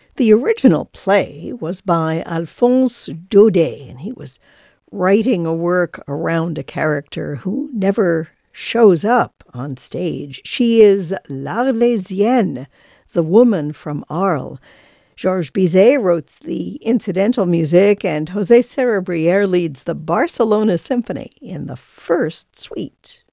The original play was by Alphonse Daudet, and he was writing a work around a character who never shows up on stage. She is l'Arlésienne, the woman from Arles. Georges Bizet wrote the incidental music, and José Cerebriere leads the Barcelona Symphony in the first suite.